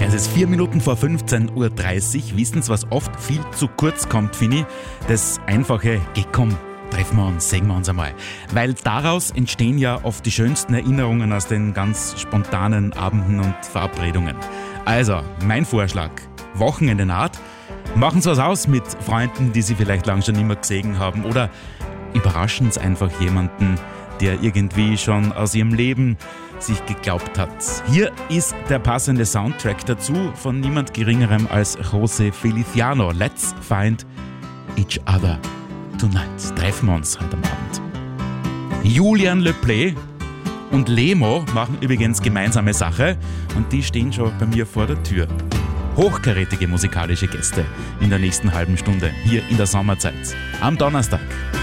Es ist 4 Minuten vor 15.30 Uhr. Wissen Sie, was oft viel zu kurz kommt, finde ich? Das einfache Geh komm, treffen wir uns, sehen wir uns einmal. Weil daraus entstehen ja oft die schönsten Erinnerungen aus den ganz spontanen Abenden und Verabredungen. Also, mein Vorschlag, Wochenende naht. Machen Sie was aus mit Freunden, die Sie vielleicht lange schon nicht mehr gesehen haben. Oder überraschen Sie einfach jemanden, der irgendwie schon aus ihrem Leben sich geglaubt hat. Hier ist der passende Soundtrack dazu von niemand Geringerem als José Feliciano. Let's find each other tonight. Treffen wir uns heute am Abend. Julian Le Play und Lemo machen übrigens gemeinsame Sache und die stehen schon bei mir vor der Tür. Hochkarätige musikalische Gäste in der nächsten halben Stunde hier in der Sommerzeit am Donnerstag.